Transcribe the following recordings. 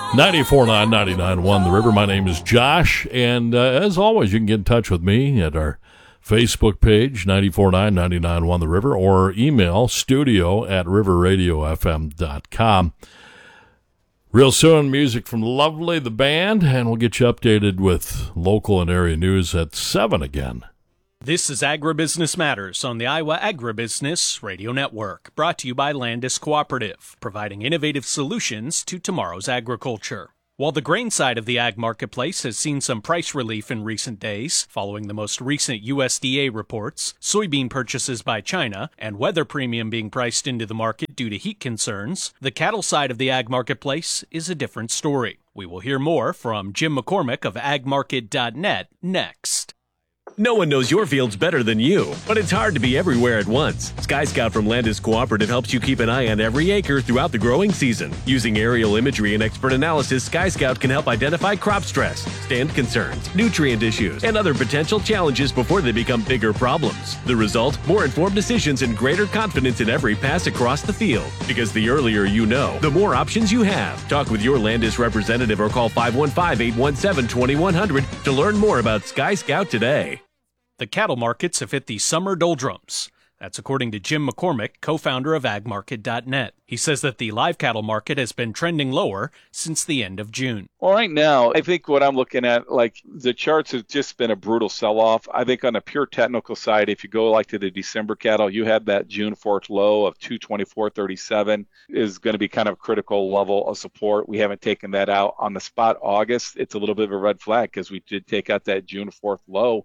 94.9, 99.1 The River. My name is Josh, and as always, you can get in touch with me at our Facebook page, 94.9, 99.1 The River, or email studio@riverradiofm.com. Real soon, music from Lovely, the band, and we'll get you updated with local and area news at 7 again. This is Agribusiness Matters on the Iowa Agribusiness Radio Network, brought to you by Landis Cooperative, providing innovative solutions to tomorrow's agriculture. While the grain side of the ag marketplace has seen some price relief in recent days, following the most recent USDA reports, soybean purchases by China, and weather premium being priced into the market due to heat concerns, the cattle side of the ag marketplace is a different story. We will hear more from Jim McCormick of agmarket.net next. No one knows your fields better than you, but it's hard to be everywhere at once. Sky Scout from Landis Cooperative helps you keep an eye on every acre throughout the growing season. Using aerial imagery and expert analysis, Sky Scout can help identify crop stress, stand concerns, nutrient issues, and other potential challenges before they become bigger problems. The result? More informed decisions and greater confidence in every pass across the field. Because the earlier you know, the more options you have. Talk with your Landis representative or call 515-817-2100 to learn more about Sky Scout today. The cattle markets have hit the summer doldrums. That's according to Jim McCormick, co-founder of agmarket.net. He says that the live cattle market has been trending lower since the end of June. Well, right now, I think what I'm looking at, like the charts have just been a brutal sell-off. I think on a pure technical side, if you go like to the December cattle, you had that June 4th low of 224.37 is going to be kind of a critical level of support. We haven't taken that out. On the spot August, it's a little bit of a red flag because we did take out that June 4th low,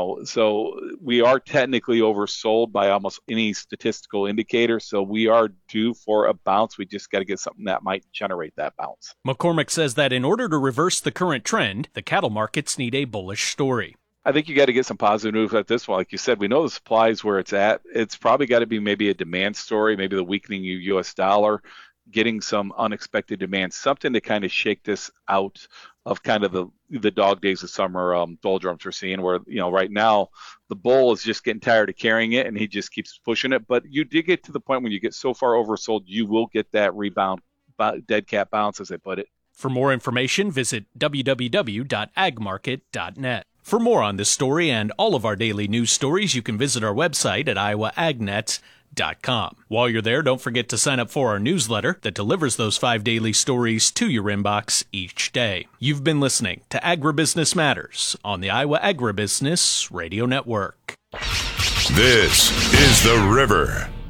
so we are technically oversold by almost any statistical indicator. So we are due for a bounce. We just got to get something that might generate that bounce. McCormick says that in order to reverse the current trend, the cattle markets need a bullish story. I think you got to get some positive news at this one. Like you said, we know the supply is where it's at. It's probably got to be maybe a demand story, maybe the weakening U.S. dollar, getting some unexpected demand, something to kind of shake this out of kind of the dog days of summer doldrums we're seeing, where, right now the bull is just getting tired of carrying it and he just keeps pushing it. But you did get to the point when you get so far oversold, you will get that rebound, dead cat bounce, as they put it. For more information, visit www.agmarket.net. For more on this story and all of our daily news stories, you can visit our website at iowaagnet.com. While you're there, don't forget to sign up for our newsletter that delivers those 5 daily stories to your inbox each day. You've been listening to Agribusiness Matters on the Iowa Agribusiness Radio Network. This is The River.